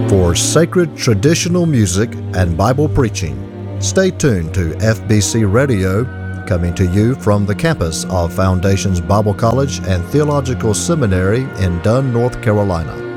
for sacred traditional music and Bible preaching. Stay tuned to FBC Radio, coming to you from the campus of Foundations Bible College and Theological Seminary in Dunn, North Carolina.